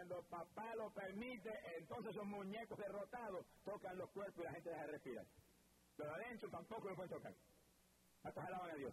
cuando papá lo permite, entonces esos muñecos derrotados tocan los cuerpos y la gente deja de respirar. Los de adentro tampoco lo pueden tocar. ¿Cuántos alaban a Dios?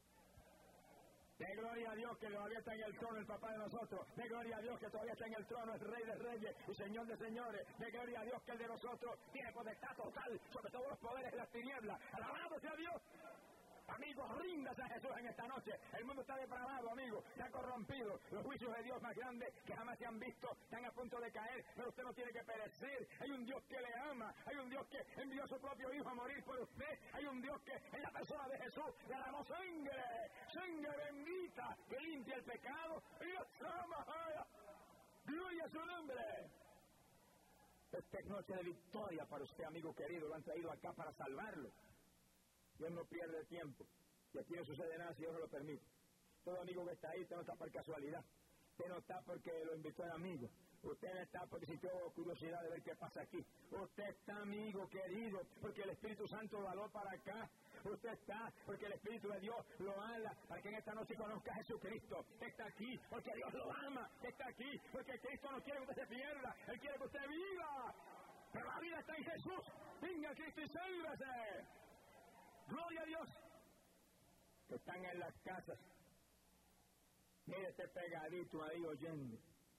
De gloria a Dios que todavía está en el trono el papá de nosotros. De gloria a Dios que todavía está en el trono el rey de reyes y señor de señores. De gloria a Dios que el de nosotros tiene potestad total sobre todos los poderes de las tinieblas. ¡Alabado sea Dios! Amigos, ríndase a Jesús en esta noche. El mundo está depravado, amigos. Se ha corrompido. Los juicios de Dios más grandes que jamás se han visto están a punto de caer. Pero usted no tiene que perecer. Hay un Dios que le ama. Hay un Dios que envió a su propio Hijo a morir por usted. Hay un Dios que en la persona de Jesús derramó sangre. Sangre bendita que limpia el pecado. Y Dios ama. Gloria a su nombre. Esta es noche de victoria para usted, amigo querido. Lo han traído acá para salvarlo. Dios no pierde tiempo. Y aquí no sucede nada si Dios no lo permite. Todo amigo que está ahí, usted no está por casualidad. Usted no está porque lo invitó el amigo. Usted no está porque sintió curiosidad de ver qué pasa aquí. Usted está, amigo querido, porque el Espíritu Santo lo aló para acá. Usted está porque el Espíritu de Dios lo ala para que en esta noche conozca a Jesucristo. Está aquí porque Dios lo ama. Está aquí porque Cristo no quiere que usted se pierda. Él quiere que usted viva. Pero la vida está en Jesús. Venga Cristo y sálvese. Gloria a Dios. Que están en las casas. Mire este pegadito ahí oyendo.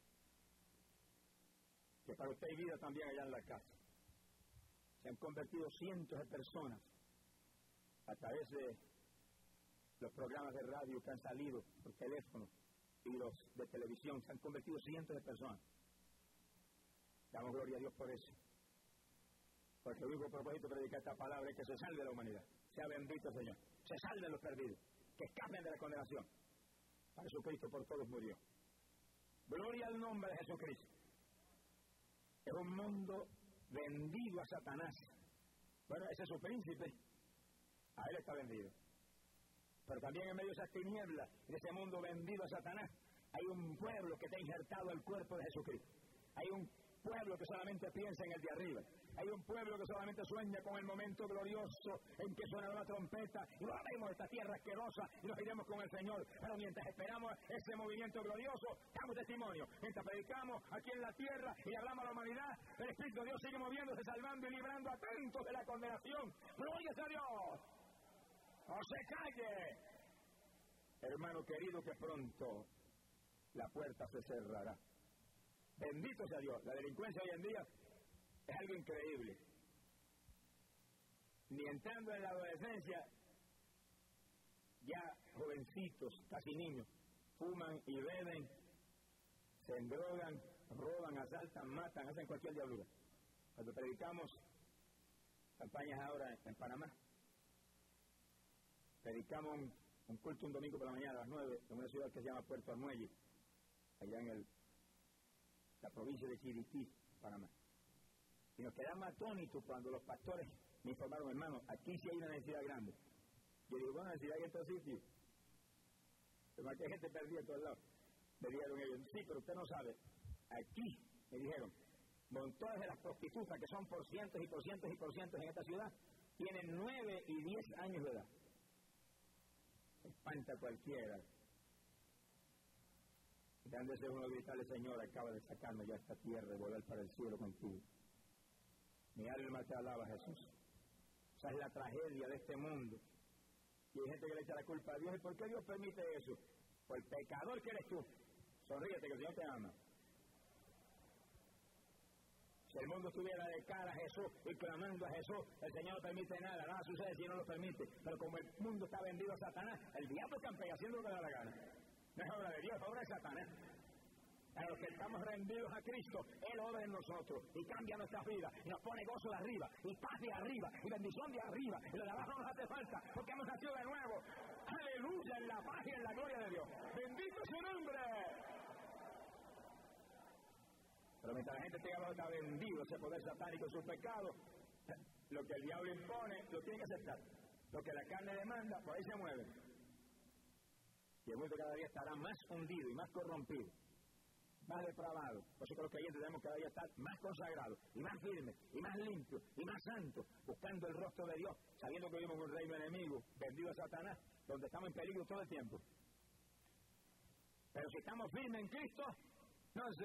Que para usted hay vida también allá en la casa. Se han convertido cientos de personas a través de los programas de radio que han salido por teléfono y los de televisión. Se han convertido cientos de personas. Damos gloria a Dios por eso. Porque el único propósito de predicar esta palabra es que se salve la humanidad. Sea bendito el Señor. Se salven los perdidos. Que escapen de la condenación. Para Jesucristo por todos murió. Gloria al nombre de Jesucristo. Es un mundo vendido a Satanás. Bueno, ese es su príncipe. A él está vendido. Pero también en medio de esas tinieblas, de ese mundo vendido a Satanás, hay un pueblo que está injertado al cuerpo de Jesucristo. Hay un pueblo que solamente piensa en el de arriba. Hay un pueblo que solamente sueña con el momento glorioso en que suena la trompeta y nos haremos esta tierra asquerosa y nos iremos con el Señor. Pero mientras esperamos ese movimiento glorioso, damos testimonio. Mientras predicamos aquí en la tierra y hablamos a la humanidad, el Espíritu de Dios sigue moviéndose, salvando y librando a tantos de la condenación. ¡Gloria a Dios! ¡No se calle! Hermano querido, que pronto la puerta se cerrará. Bendito sea Dios. La delincuencia hoy en día es algo increíble. Ni entrando en la adolescencia, ya jovencitos, casi niños, fuman y beben, se endrogan, roban, asaltan, matan, hacen cualquier diablura. Cuando predicamos campañas ahora en Panamá, predicamos un culto un domingo por la mañana a las 9 en una ciudad que se llama Puerto Armuelle, allá en la provincia de Chiriquí, Panamá. Y nos quedamos atónitos cuando los pastores me informaron, hermano, aquí sí hay una necesidad grande. Yo digo, bueno, necesidad hay en todos sitios. Pero aquí hay gente perdida en todos lados. Me dijeron ellos, sí, pero usted no sabe. Aquí, me dijeron, montones de las prostitutas, que son por cientos y por cientos y por cientos en esta ciudad, tienen 9 y 10 años de edad. Espanta cualquiera. Grande es uno gritarle, Señor, acaba de sacarme ya esta tierra y volver para el cielo contigo. Mi alma te alaba, Jesús. Esa es la tragedia de este mundo. Y hay gente que le echa la culpa a Dios. ¿Y por qué Dios permite eso? Por el pecador que eres tú. Sonríete que el Señor te ama. Si el mundo estuviera de cara a Jesús y clamando a Jesús, el Señor no permite nada. Nada sucede si no lo permite. Pero como el mundo está vendido a Satanás, el diablo campea haciendo lo que le da la gana. No es obra de Dios, es obra de Satanás. A los que estamos rendidos a Cristo, Él obra en nosotros y cambia nuestras vidas y nos pone gozo de arriba y paz de arriba y bendición de arriba y lo de abajo no nos hace falta porque hemos nacido de nuevo. Aleluya, en la paz y en la gloria de Dios. Bendito su nombre. Pero mientras la gente está vendido ese poder satánico, sus pecados, lo que el diablo impone, lo tiene que aceptar. Lo que la carne demanda, por ahí se mueve. Y el mundo cada día estará más hundido y más corrompido, más depravado. Por eso que los creyentes debemos cada día estar más consagrados, y más firmes, y más limpios, y más santos, buscando el rostro de Dios, sabiendo que vivimos en un reino enemigo, vendido a Satanás, donde estamos en peligro todo el tiempo. Pero si estamos firmes en Cristo, no sé.